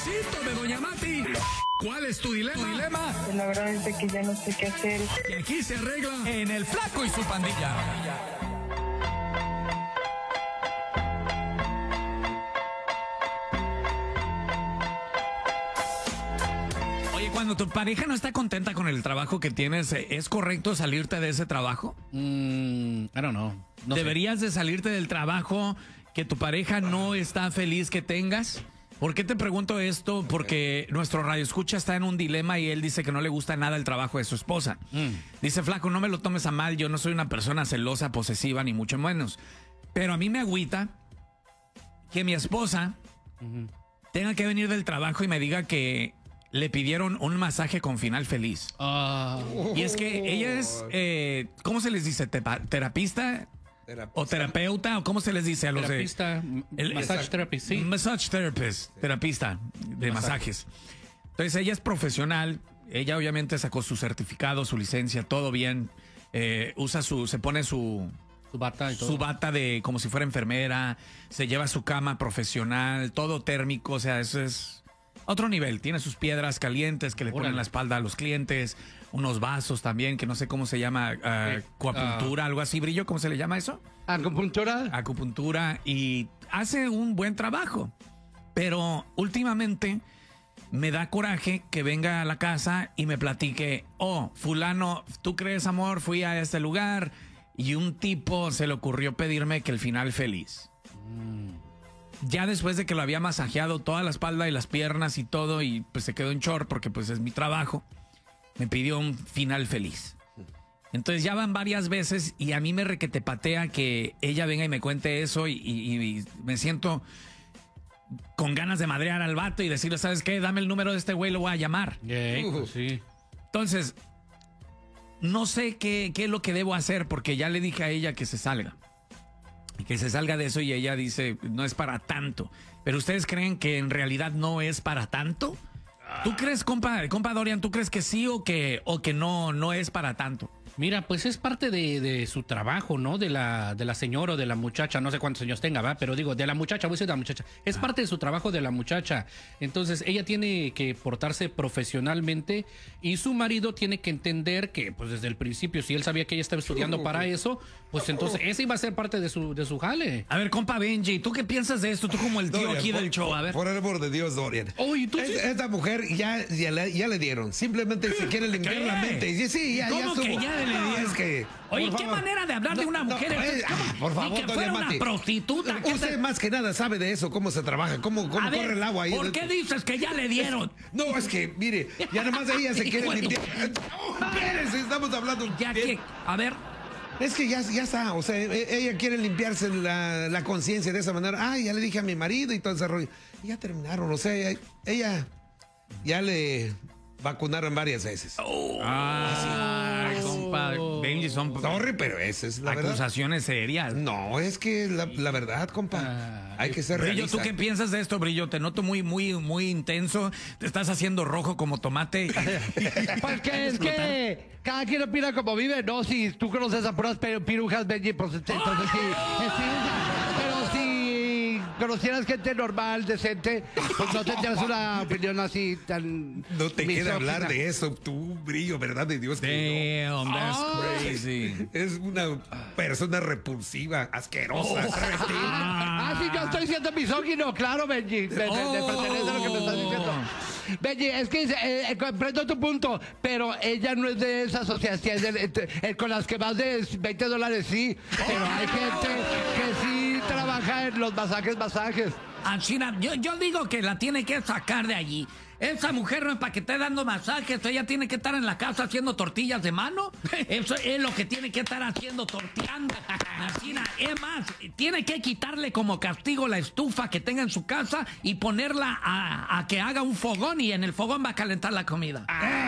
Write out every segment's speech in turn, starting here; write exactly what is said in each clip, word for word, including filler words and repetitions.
de Doña Mati. ¿Cuál es tu dilema? ¿Tu dilema? Pues la verdad es de que ya no sé qué hacer. Y aquí se arregla en El Flaco y su pandilla. Oye, cuando tu pareja no está contenta con el trabajo que tienes, ¿es correcto salirte de ese trabajo? Mm, I don't know. No ¿Deberías sé. de salirte del trabajo que tu pareja no está feliz que tengas? ¿Por qué te pregunto esto? Porque nuestro radioescucha está en un dilema y él dice que no le gusta nada el trabajo de su esposa. Mm. Dice, Flaco, no me lo tomes a mal, yo no soy una persona celosa, posesiva, ni mucho menos. Pero a mí me agüita que mi esposa uh-huh. tenga que venir del trabajo y me diga que le pidieron un masaje con final feliz. Uh. Y es que ella es, eh, ¿cómo se les dice? Tepa, ¿Terapista? O terapeuta, o cómo se les dice a los terapista, de... El, massage therapist, sí. Massage therapist, terapista de masajes. Entonces ella es profesional, ella obviamente sacó su certificado, su licencia, todo bien. Eh, usa su, se pone su... Su bata y todo. Su bata de como si fuera enfermera, se lleva su cama profesional, todo térmico, o sea, eso es... Otro nivel, tiene sus piedras calientes que le ponen en la espalda a los clientes, unos vasos también, que no sé cómo se llama, uh, acupuntura, uh, algo así, Brillo, ¿cómo se le llama eso? Acupuntura. Acupuntura, y hace un buen trabajo, pero últimamente me da coraje que venga a la casa y me platique, oh, fulano, ¿tú crees, amor? Fui a este lugar y un tipo se le ocurrió pedirme que el final feliz. Mm. Ya después de que lo había masajeado toda la espalda y las piernas y todo, y pues se quedó en short porque pues es mi trabajo, me pidió un final feliz. Entonces ya van varias veces y a mí me requetepatea que ella venga y me cuente eso y, y, y me siento con ganas de madrear al vato y decirle, ¿sabes qué? Dame el número de este güey, lo voy a llamar. Yeah, uh, sí. Entonces, no sé qué, qué es lo que debo hacer porque ya le dije a ella que se salga. Que se salga de eso y ella dice, no es para tanto. Pero ustedes creen que en realidad no es para tanto. ¿Tú crees, compa, compa Dorian, tú crees que sí o que, o que no, no es para tanto? Mira, pues es parte de, de su trabajo, ¿no? De la, de la señora o de la muchacha, no sé cuántos años tenga, ¿va? Pero digo, de la muchacha, voy a decir de la muchacha. Es ah. parte de su trabajo de la muchacha. Entonces, ella tiene que portarse profesionalmente y su marido tiene que entender que, pues desde el principio, si él sabía que ella estaba estudiando para eso, pues entonces ese iba a ser parte de su, de su jale. A ver, compa Benji, ¿tú qué piensas de esto? Tú como el tío Dorian, aquí por, del show, a ver. Por el amor de Dios, Dorian. Oh, ¿y tú es, sí? Esta mujer ya, ya, le, ya le dieron. Simplemente se quiere limpiar ¿Qué? la mente. Y sí, ya, ¿Cómo ya que estuvo. ya le dieron? No, es que, Oye, ¿qué manera de hablar no, de una mujer? No, eh, ah, por favor, Ni que fuera Mati. una prostituta. Usted te... más que nada sabe de eso, cómo se trabaja, cómo, cómo a corre ver, el agua ahí. ¿por qué dices que ya le dieron? No, es que, mire, ya nada más ella se quiere limpiar. No, espérese, estamos hablando. Ya que, a ver. Es que ya, ya está, o sea, ella quiere limpiarse la, la conciencia de esa manera. Ah, ya le dije a mi marido y todo ese rollo. Y ya terminaron, o sea, ella ya le vacunaron varias veces. Oh, ah, sí. Compa, Benji, son sorry, pero esa es la acusaciones verdad. serias. No, es que la, la verdad, compa, ah, hay que ser Brillo, realista. ¿tú qué piensas de esto, Brillo? Te noto muy, muy, muy intenso. Te estás haciendo rojo como tomate. Pues que es que cada quien opina como vive. No, si tú conoces a puras pirujas, Benji, pues entonces sí, sí, pero si conocieras gente normal, decente, pues no tendrías una opinión así tan... No te queda hablar de eso, tú, Brillo, ¿verdad? De Dios. Damn, no. that's oh, crazy. Es una persona repulsiva, asquerosa. Oh. Ah, sí, yo estoy siendo misógino, claro, Benji. Me, oh. me pertenece a lo que me estás diciendo. Benji, es que eh, comprendo tu punto, pero ella no es de esa asociación eh, con las que más de veinte dólares sí, pero hay gente que sí trabaja en los masajes, masajes. Ah, China, yo, yo digo que la tiene que sacar de allí. Esa mujer no es para que esté dando masajes, ella tiene que estar en la casa haciendo tortillas de mano. Eso es lo que tiene que estar haciendo, torteando. China, es más, tiene que quitarle como castigo la estufa que tenga en su casa y ponerla a, a que haga un fogón y en el fogón va a calentar la comida.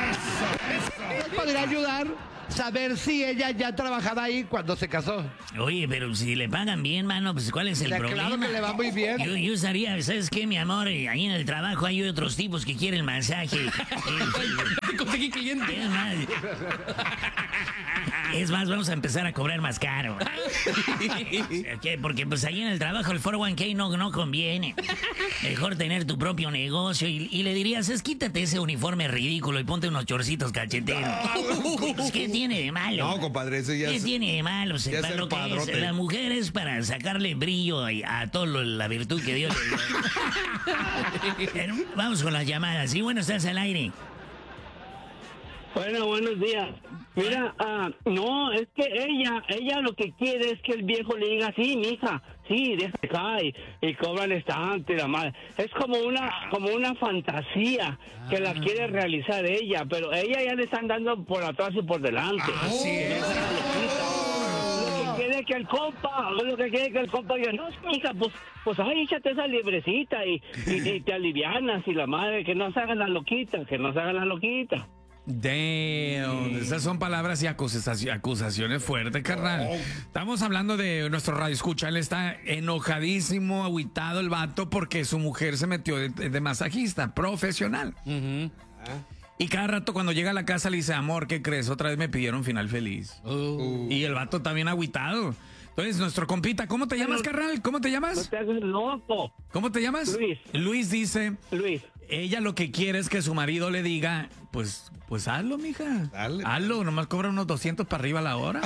Eso, eso. ¿Podría ayudar? Saber si ella ya trabajaba ahí cuando se casó. Oye, pero si le pagan bien, mano, pues ¿cuál es el ya, problema? Claro que le va muy bien. Yo, yo usaría, ¿sabes qué, mi amor? Ahí en el trabajo hay otros tipos que quieren masaje. Conseguí cliente. Es más, vamos a empezar a cobrar más caro. Ok, porque pues ahí en el trabajo el cuatro uno K no, no conviene. Mejor tener tu propio negocio y, y le dirías, es quítate ese uniforme ridículo y ponte unos chorcitos cacheteros. Pues, ¿qué tiene de malo? No, compadre, eso ya ¿Qué es... tiene de malo? Se, ya para ser lo que es, padrote. la mujer es para sacarle brillo a, a toda la virtud que Dios le dio. Pero vamos con las llamadas. Sí, bueno, estás al aire. Bueno, buenos días. Mira, ah, no, es que ella, ella lo que quiere es que el viejo le diga, sí, mija, sí, déjate caer, y cobra el estante, la madre. Es como una, como una fantasía que la quiere realizar ella, pero ella ya le están dando por atrás y por delante. Así es. Lo que quiere que el compa, lo que quiere que el compa diga, no, mija, pues, pues, ay, échate esa librecita y, y, y te alivianas, y la madre, que no se hagan la loquita, que no se hagan la loquita. Damn, esas son palabras y acusaci- acusaciones fuertes, carnal. Estamos hablando de nuestro radio escucha. Él está enojadísimo, agüitado el vato porque su mujer se metió de, de masajista profesional. Ujú. Y cada rato cuando llega a la casa le dice, amor, ¿qué crees? Otra vez me pidieron final feliz. Uh. Y el vato también agüitado. Entonces, nuestro compita, ¿cómo te llamas, carnal? ¿Cómo te No llamas? te hagas loco, ¿Cómo te llamas? Luis. Luis dice, Luis. ella lo que quiere es que su marido le diga, pues, pues hazlo, mija. Dale. Hazlo, nomás cobra unos doscientos para arriba a la hora.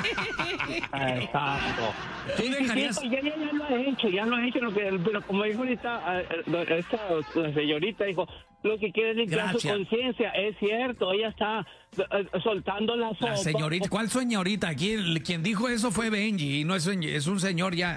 Exacto. ¿Tú Sí, sí, dejarías- sí, ya, ya, ya lo ha hecho, ya lo ha hecho, lo que, pero como dijo ahorita, eh, eh, esta la señorita dijo, lo que quiere es limpiar su Gracias. conciencia, es cierto, ella está eh, soltando la sopa. La señorita, ¿cuál señorita? Aquí, el- quien dijo eso fue Benji, y no es, un- es un señor ya.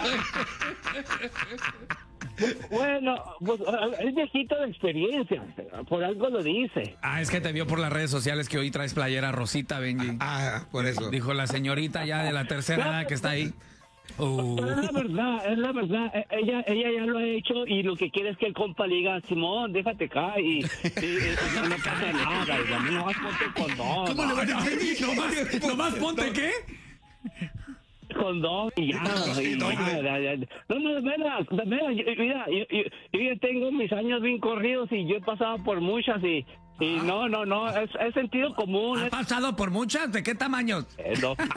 Bueno, pues eh, es viejito de experiencia, por algo lo dice. Ah, es que te vio por las redes sociales que hoy traes playera rosita, Benji. Ah, por eso. Dijo la señorita ya de la tercera edad que está ahí. Uh. Pero es la verdad, es la verdad, eh, ella ella ya lo ha hecho y lo que quiere es que el compa le diga, Simón, déjate caer y, y- y no pasa nada, y a mí no vas a ponte condón. ¿Cómo le va a decir? ¿Nomás, nomás ponte qué? Condón y ya, y ya, ya, ya. No, no, de veras, de veras, yo- mira, yo, yo, yo ya tengo mis años bien corridos y yo he pasado por muchas y, y no, no, no, es, es sentido común, ¿Ha es, pasado por muchas? ¿De qué tamaños? es lógico.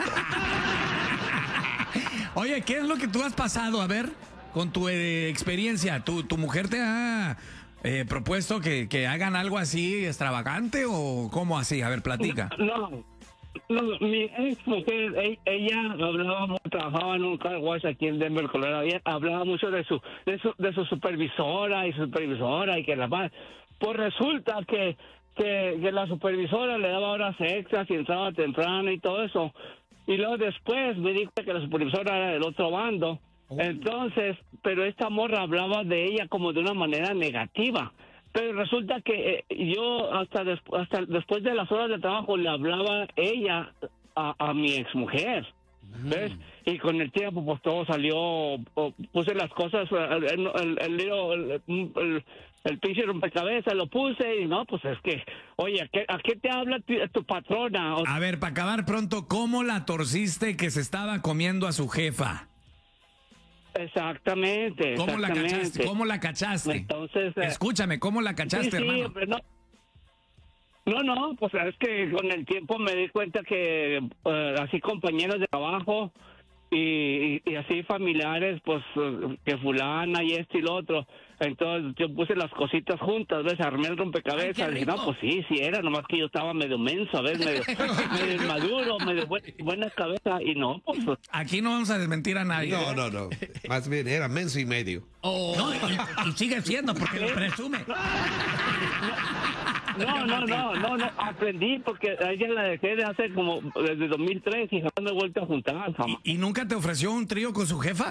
Oye, ¿qué es lo que tú has pasado? A ver, con tu eh, experiencia, ¿tu, tu mujer te ha eh, propuesto que, que hagan algo así extravagante o cómo así? A ver, platica. No, no, mi ex mujer, e- ella hablaba mucho, trabajaba en un car wash aquí en Denver, Colorado, ella hablaba mucho de su, de su, de su supervisora y su supervisora y que la más, pues resulta que, que, que la supervisora le daba horas extras y entraba temprano y todo eso. Y luego después me di cuenta que la supervisora era del otro bando. Entonces, pero esta morra hablaba de ella como de una manera negativa. Pero resulta que eh, yo hasta, despu- hasta después de las horas de trabajo le hablaba ella a, a mi exmujer. ¿Ves? Y con el tiempo pues todo salió, o puse las cosas, el, el, el, el, el, el, el pinche rompecabezas, lo puse y no, pues es que, oye, ¿a qué, a qué te habla tu, tu patrona? O- A ver, para acabar pronto, ¿cómo la torciste que se estaba comiendo a su jefa? Exactamente. ¿Cómo la exactamente. cachaste? ¿Cómo la cachaste? Entonces, eh, Escúchame, ¿cómo la cachaste, sí, sí, hermano? hombre, no. No, no, pues es que con el tiempo me di cuenta que eh, así compañeros de trabajo y, y, y así familiares, pues eh, que fulana y esto y lo otro. Entonces yo puse las cositas juntas, ¿ves? Armé el rompecabezas. Ay, qué Dije, no, rico. pues sí, sí era, nomás que yo estaba medio menso, ¿ves? Medio, medio inmaduro, medio buen- buena cabeza y no, pues... Aquí no vamos a desmentir a nadie. No, no, no. Más bien era menso y medio. No, y, y sigue siendo porque lo presume. No, no, no, no, no, aprendí porque a ella la dejé de hacer como desde dos mil tres y jamás me he vuelto a juntar, jamás. ¿Y, y nunca te ofreció un trío con su jefa?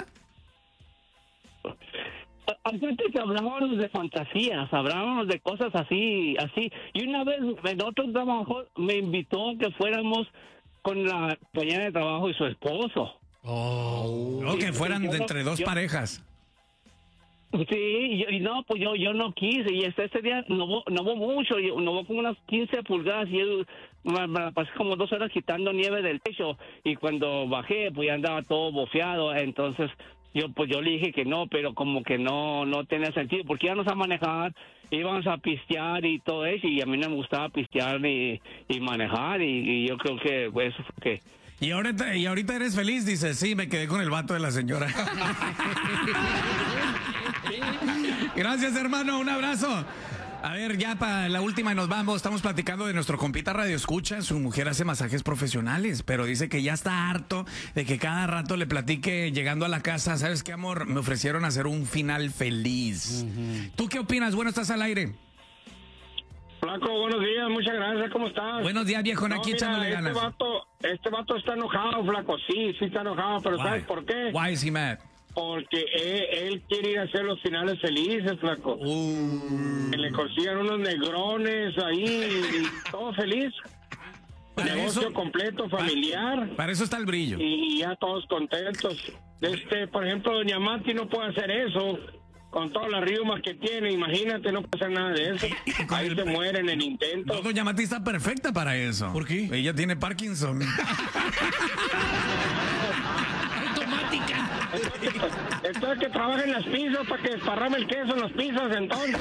Antes que hablábamos de fantasías, hablábamos de cosas así, así. Y una vez en otro trabajo me invitó a que fuéramos con la compañera de trabajo y su esposo. Oh. O que Sí, fueran yo de no- entre dos yo- parejas. Sí, y, yo- y no, pues yo yo no quise. Y este, este día no hubo, no hubo mucho, yo- no hubo como unas quince pulgadas y yo me, me la pasé como dos horas quitando nieve del techo. Y cuando bajé, pues ya andaba todo bofeado. Entonces yo pues yo le dije que no, pero como que no no tenía sentido porque ya no sabe manejar íbamos a pistear y todo eso, y a mí no me gustaba pistear y, y manejar, y, y yo creo que pues, eso fue que... Y ahorita, y ahorita eres feliz, dice, sí, me quedé con el vato de la señora. Gracias, hermano, un abrazo. A ver, ya para la última y nos vamos. Estamos platicando de nuestro compita Radio Escucha. Su mujer hace masajes profesionales, pero dice que ya está harto de que cada rato le platique llegando a la casa. ¿Sabes qué, amor? Me ofrecieron hacer un final feliz. Uh-huh. ¿Tú qué opinas? Bueno, estás al aire. Flaco, buenos días, muchas gracias, ¿cómo estás? Buenos días, viejo, no, aquí mira, echándole este ganas. Vato, este vato está enojado, Flaco, sí, sí está enojado, pero Why? ¿sabes por qué? Why is he mad? Porque él, él quiere ir a hacer los finales felices, Flaco. Uh. Que le consigan unos negrones ahí, y todo feliz. Para Negocio eso, completo, familiar. Para, para eso está el brillo. Y, y ya todos contentos. Este, por ejemplo, doña Mati no puede hacer eso. Con todas las riumas que tiene, imagínate, no pasa nada de eso. Ahí el... se muere en el intento. No, doña Mati está perfecta para eso. ¿Por qué? Ella tiene Parkinson. Automática. Entonces que trabaje en las pizzas para que desparrame el queso en las pizzas, entonces.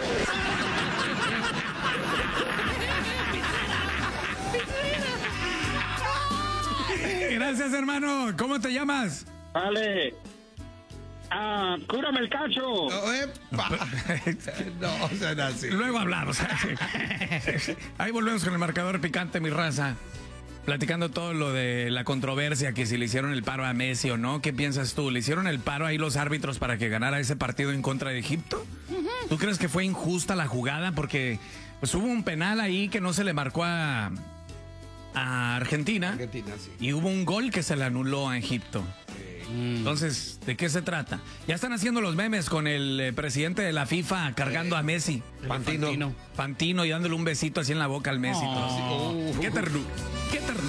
Gracias, hermano. ¿Cómo te llamas? Vale. Ah, cúrame el cacho. No, epa. No, o sea, no, así. Luego hablamos. Ahí volvemos con el marcador picante, mi raza. Platicando todo lo de la controversia, que si le hicieron el paro a Messi o no. ¿Qué piensas tú? ¿Le hicieron el paro ahí los árbitros para que ganara ese partido en contra de Egipto? Uh-huh. ¿Tú crees que fue injusta la jugada? Porque pues hubo un penal ahí que no se le marcó a, a Argentina. Argentina, sí. Y hubo un gol que se le anuló a Egipto. Entonces, ¿de qué se trata? Ya están haciendo los memes con el eh, presidente de la FIFA cargando a Messi. Fantino. Fantino y dándole un besito así en la boca al Messi. Oh. Qué ternura. Qué ternura.